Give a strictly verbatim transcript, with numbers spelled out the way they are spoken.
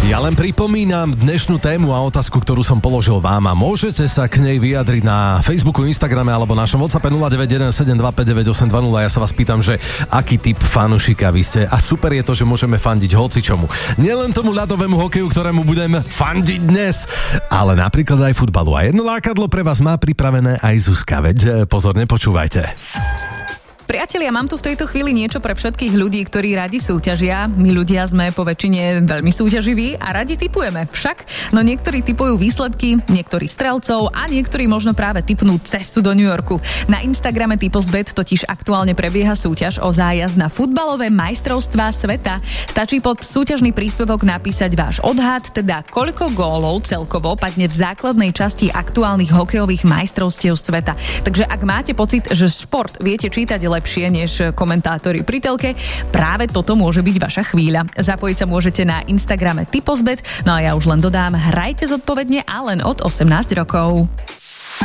Ja len pripomínam dnešnú tému a otázku, ktorú som položil vám a môžete sa k nej vyjadriť na Facebooku, Instagrame alebo našom WhatsAppe nula deväť jeden sedem dva päť deväť osem dva nula. Ja sa vás pýtam, že aký typ fanúšika vy ste a super je to, že môžeme fandiť hocičomu. Nielen tomu ľadovému hokeju, ktorému budeme fandiť dnes, ale napríklad aj futbalu. A jedno lákadlo pre vás má pripravené aj Zuzka, veď pozorne počúvajte. Priatelia, mám tu v tejto chvíli niečo pre všetkých ľudí, ktorí radi súťažia. My ľudia sme po väčšine veľmi súťaživí a radi tipujeme. Však, no niektorí tipujú výsledky, niektorí strelcov a niektorí možno práve tipnú cestu do New Yorku. Na Instagrame Typosbet totiž aktuálne prebieha súťaž o zájazd na futbalové majstrovstvá sveta. Stačí pod súťažný príspevok napísať váš odhad, teda koľko gólov celkovo padne v základnej časti aktuálnych hokejových majstrovstiev sveta. Takže ak máte pocit, že šport viete čítať lepšie než komentátori pri telke, práve toto môže byť vaša chvíľa. Zapojiť sa môžete na Instagrame Typosbet, no a ja už len dodám, hrajte zodpovedne a len od osemnásť rokov.